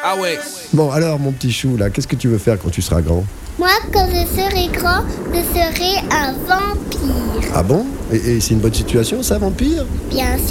Ah ouais. Bon, alors, mon petit chou, là, qu'est-ce que tu veux faire quand tu seras grand? Moi, quand je serai grand, je serai un vampire. Ah bon? Et c'est une bonne situation, ça, vampire? Bien sûr.